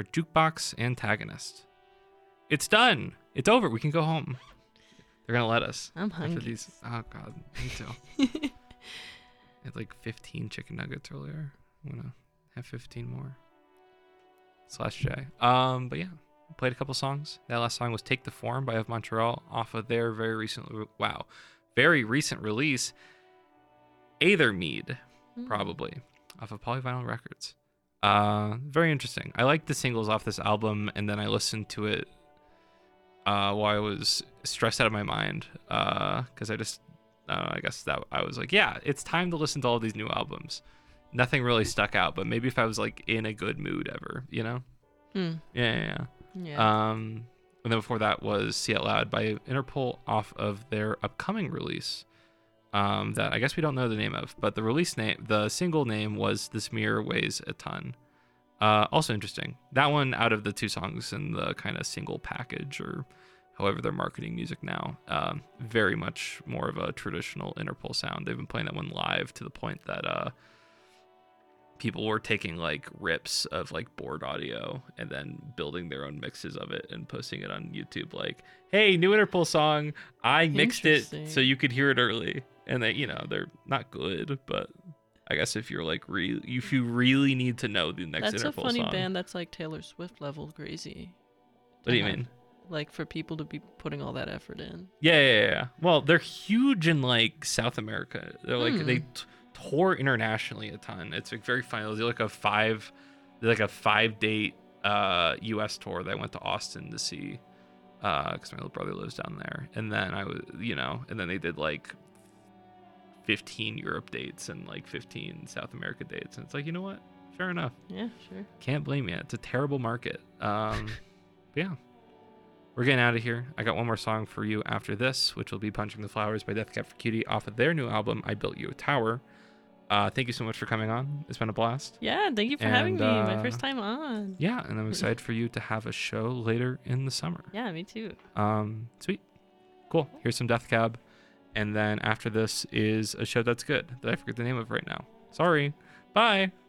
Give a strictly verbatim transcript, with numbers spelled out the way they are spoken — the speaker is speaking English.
for Jukebox Antagonist. It's done. It's over. We can go home. They're gonna let us. I'm hungry. After these. Oh God, me too. I had like fifteen chicken nuggets earlier. I'm gonna have fifteen more. Slash J. Um, but yeah, played a couple songs. That last song was "Take the Form" by Of Montreal, off of their very recent, wow, very recent release, Aether Mead, Mm. probably, off of Polyvinyl Records. Uh, very interesting. I liked the singles off this album, and then I listened to it uh, while I was stressed out of my mind, because I just, uh, I guess that I was like, yeah, it's time to listen to all these new albums. Nothing really stuck out, but maybe if I was like in a good mood ever, you know? Hmm. Yeah, yeah, yeah. Yeah. Um, and then before that was "See It Loud" by Interpol, off of their upcoming release. Um, that I guess we don't know the name of, but the release name, the single name was "This Mirror Weighs a Ton." Uh, also interesting. That one, out of the two songs in the kind of single package, or however they're marketing music now, um, very much more of a traditional Interpol sound. They've been playing that one live to the point that uh, people were taking like rips of like board audio and then building their own mixes of it and posting it on YouTube. Like, hey, new Interpol song. I mixed it so Interesting. you could hear it early. And they, you know, they're not good, but I guess if you're like re- if you really need to know the next That's a Interpol funny song. band that's like Taylor Swift level crazy. What do you Uh-huh. mean? Like for people to be putting all that effort in. Yeah, yeah, yeah, yeah. Well, they're huge in like South America. They're like Hmm. they t- tour internationally a ton. It's like very fun. They do like a five, like a five date uh, U S tour. That I went to Austin to see, because my little brother lives down there. And then I was, you know, and then they did like fifteen Europe dates and like fifteen South America dates. And it's like, you know what? Fair enough. Yeah, sure. Can't blame you. It's a terrible market. Um, but yeah. We're getting out of here. I got one more song for you after this, which will be Punching the Flowers by Death Cab for Cutie, off of their new album, I Built You a Tower. Uh, thank you so much for coming on. It's been a blast. Yeah, thank you for having And, me. My uh, first time on. Yeah, and I'm excited for you to have a show later in the summer. Yeah, me too. Um, sweet. Cool. Here's some Death Cab. And then after this is a show that's good that I forget the name of right now. Sorry. Bye.